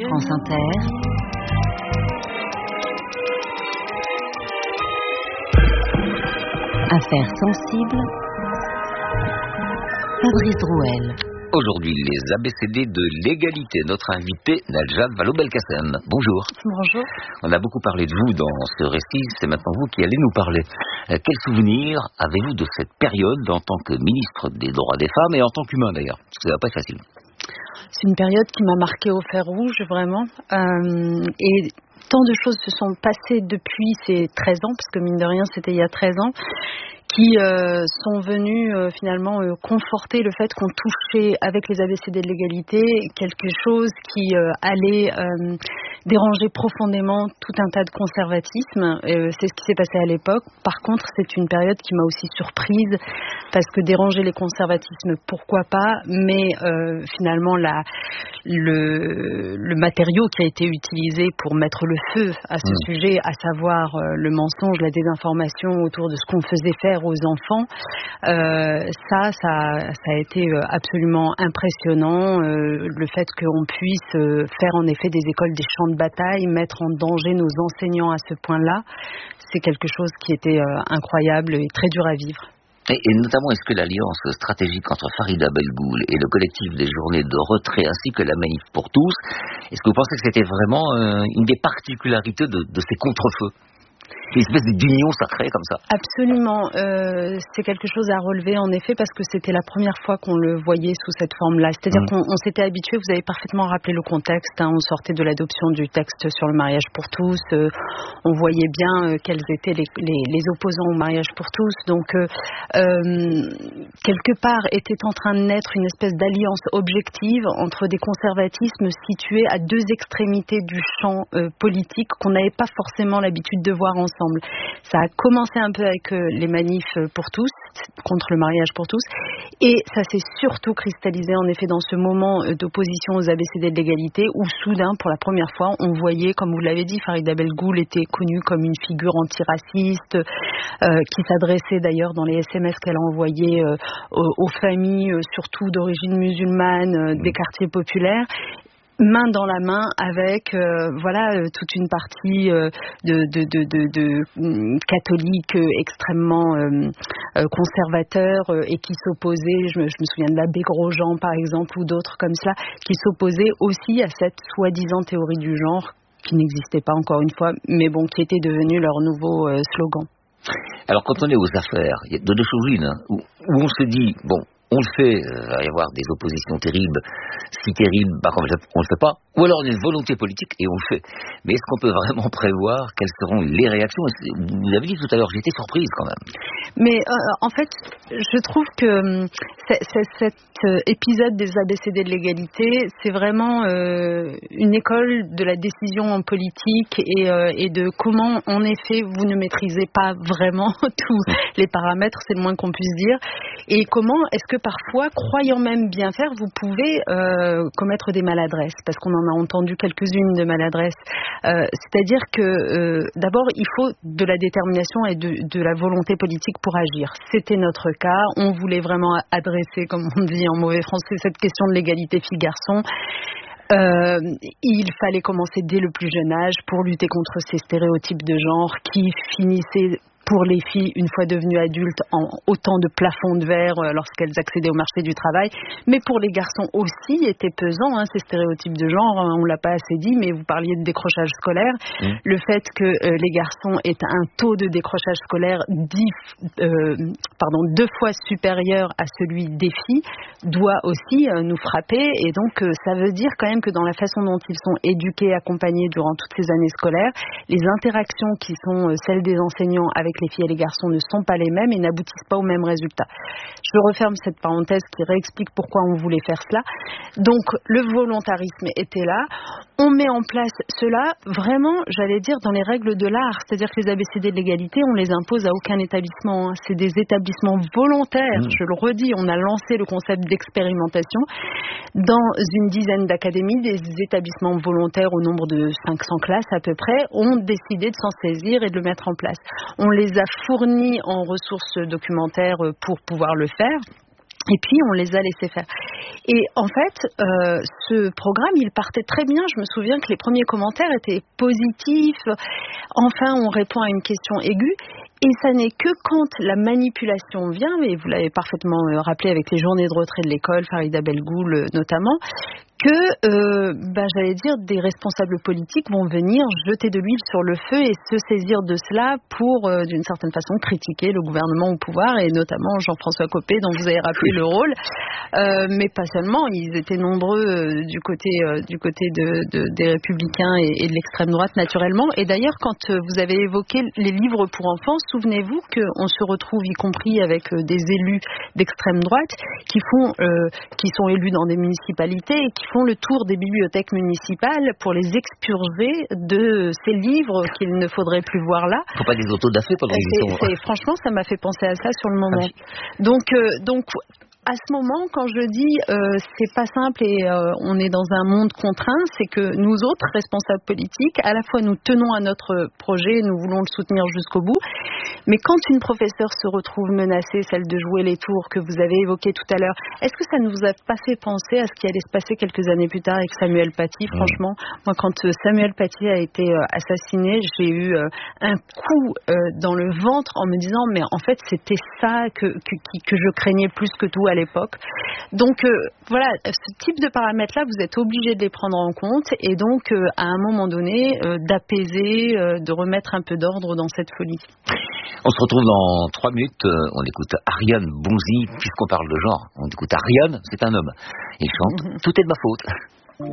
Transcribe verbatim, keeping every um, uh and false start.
France Inter. Affaires sensibles. Fabrice Drouel. Aujourd'hui, les A B C D de l'égalité. Notre invité, Najat Vallaud-Belkacem. Bonjour. Bonjour. On a beaucoup parlé de vous dans ce récit. C'est maintenant vous qui allez nous parler. Euh, quel souvenir avez-vous de cette période en tant que ministre des droits des femmes et en tant qu'humain d'ailleurs? Parce que ça va pas être facile. C'est une période qui m'a marquée au fer rouge, vraiment. Euh, et tant de choses se sont passées depuis ces treize ans, parce que mine de rien, c'était il y a treize ans, qui euh, sont venus euh, finalement euh, conforter le fait qu'on touchait avec les A B C D de l'égalité quelque chose qui euh, allait euh, déranger profondément tout un tas de conservatisme. Euh, c'est ce qui s'est passé à l'époque. Par contre, c'est une période qui m'a aussi surprise parce que déranger les conservatismes, pourquoi pas, mais euh, finalement la, le, le matériau qui a été utilisé pour mettre le feu à ce mmh. sujet, à savoir euh, le mensonge, la désinformation autour de ce qu'on faisait faire aux enfants, euh, ça, ça, ça a été absolument impressionnant. Euh, le fait qu'on puisse euh, faire en effet des écoles des champs de bataille, mettre en danger nos enseignants à ce point-là, c'est quelque chose qui était euh, incroyable et très dur à vivre. Et, et notamment, est-ce que l'alliance stratégique entre Farida Belgoul et le collectif des journées de retrait ainsi que la Manif pour tous, est-ce que vous pensez que c'était vraiment euh, une des particularités de, de ces contre-feux ? Une espèce d'union sacrée comme ça. Absolument. Euh, c'est quelque chose à relever en effet parce que c'était la première fois qu'on le voyait sous cette forme-là. C'est-à-dire mmh. qu'on on s'était habitué, vous avez parfaitement rappelé le contexte, hein, on sortait de l'adoption du texte sur le mariage pour tous, euh, on voyait bien euh, quels étaient les, les, les opposants au mariage pour tous. Donc euh, euh, quelque part était en train de naître une espèce d'alliance objective entre des conservatismes situés à deux extrémités du champ euh, politique qu'on n'avait pas forcément l'habitude de voir ensemble. Ça a commencé un peu avec euh, les manifs pour tous, contre le mariage pour tous, et ça s'est surtout cristallisé en effet dans ce moment euh, d'opposition aux A B C D de l'égalité, où soudain, pour la première fois, on voyait, comme vous l'avez dit, Farida Belgoul était connue comme une figure antiraciste, euh, qui s'adressait d'ailleurs dans les S M S qu'elle a envoyés euh, aux, aux familles, euh, surtout d'origine musulmane, euh, des quartiers populaires, main dans la main avec euh, voilà euh, toute une partie euh, de, de, de, de, de euh, catholiques euh, extrêmement euh, euh, conservateurs euh, et qui s'opposaient, je me, je me souviens de l'abbé Grosjean par exemple ou d'autres comme cela, qui s'opposaient aussi à cette soi-disant théorie du genre qui n'existait pas encore une fois, mais bon, qui était devenue leur nouveau euh, slogan. Alors quand on est aux affaires, il y a deux choses l'une, hein, où, où on se dit, bon, on le fait, il va y avoir des oppositions terribles, si terribles, bah, on ne le fait pas, ou alors on a une volonté politique et on le fait. Mais est-ce qu'on peut vraiment prévoir quelles seront les réactions? Vous l'avez dit tout à l'heure, j'étais surprise quand même. Mais euh, en fait, je trouve que c'est, c'est, cet euh, épisode des A B C D de l'égalité, c'est vraiment euh, une école de la décision en politique et, euh, et de comment, en effet, vous ne maîtrisez pas vraiment tous les paramètres, c'est le moins qu'on puisse dire, et comment est-ce que parfois, croyant même bien faire, vous pouvez euh, commettre des maladresses, parce qu'on en a entendu quelques-unes de maladresses. Euh, c'est-à-dire que euh, d'abord, il faut de la détermination et de, de la volonté politique pour agir. C'était notre cas. On voulait vraiment adresser, comme on dit en mauvais français, cette question de l'égalité filles-garçons. Euh, il fallait commencer dès le plus jeune âge pour lutter contre ces stéréotypes de genre qui finissaient pour les filles, une fois devenues adultes, en autant de plafonds de verre euh, lorsqu'elles accédaient au marché du travail. Mais pour les garçons aussi, étaient pesants, hein, ces stéréotypes de genre. On ne l'a pas assez dit, mais vous parliez de décrochage scolaire. Mmh. Le fait que euh, les garçons aient un taux de décrochage scolaire dix, euh, pardon, deux fois supérieur à celui des filles doit aussi euh, nous frapper. Et donc, euh, ça veut dire quand même que dans la façon dont ils sont éduqués, accompagnés durant toutes ces années scolaires, les interactions qui sont euh, celles des enseignants avec les filles et les garçons ne sont pas les mêmes et n'aboutissent pas aux mêmes résultats. Je referme cette parenthèse qui réexplique pourquoi on voulait faire cela. Donc, le volontarisme était là. On met en place cela vraiment, j'allais dire, dans les règles de l'art. C'est-à-dire que les A B C D de l'égalité, on les impose à aucun établissement. C'est des établissements volontaires. Mmh. Je le redis, on a lancé le concept d'expérimentation dans une dizaine d'académies. Des établissements volontaires au nombre de cinq cents classes à peu près ont décidé de s'en saisir et de le mettre en place. On les a fournis en ressources documentaires pour pouvoir le faire. Et puis, on les a laissés faire. Et en fait, euh, ce programme, il partait très bien. Je me souviens que les premiers commentaires étaient positifs. Enfin, on répond à une question aiguë. Et ça n'est que quand la manipulation vient, et vous l'avez parfaitement rappelé avec les journées de retrait de l'école, Farida Belgoul notamment, que, euh, bah, j'allais dire, des responsables politiques vont venir jeter de l'huile sur le feu et se saisir de cela pour, euh, d'une certaine façon, critiquer le gouvernement au pouvoir, et notamment Jean-François Copé, dont vous avez rappelé le rôle. Euh, mais pas seulement, ils étaient nombreux euh, du côté, euh, du côté de, de, des Républicains et, et de l'extrême droite, naturellement. Et d'ailleurs, quand euh, vous avez évoqué les livres pour enfants, souvenez-vous qu'on se retrouve, y compris avec euh, des élus d'extrême droite, qui font, euh, qui sont élus dans des municipalités et qui font le tour des bibliothèques municipales pour les expurger de ces livres qu'il ne faudrait plus voir là. Faut pas des autodafés pendant qu'ils sont... C'est, franchement, ça m'a fait penser à ça sur le moment. Donc, euh, donc à ce moment, quand je dis euh, c'est pas simple et euh, on est dans un monde contraint, c'est que nous autres, responsables politiques, à la fois nous tenons à notre projet, nous voulons le soutenir jusqu'au bout, mais quand une professeure se retrouve menacée, celle de jouer les tours que vous avez évoquées tout à l'heure, est-ce que ça ne vous a pas fait penser à ce qui allait se passer quelques années plus tard avec Samuel Paty? Franchement, moi, quand Samuel Paty a été euh, assassiné, j'ai eu euh, un coup euh, dans le ventre en me disant, mais en fait, c'était ça que, que, que je craignais plus que tout à l'époque. Donc euh, voilà, ce type de paramètres-là, vous êtes obligé de les prendre en compte et donc euh, à un moment donné euh, d'apaiser, euh, de remettre un peu d'ordre dans cette folie. On se retrouve dans trois minutes, euh, on écoute Ariane Bonzi, puisqu'on parle de genre, on écoute Ariane, c'est un homme. Il chante « Tout est de ma faute ».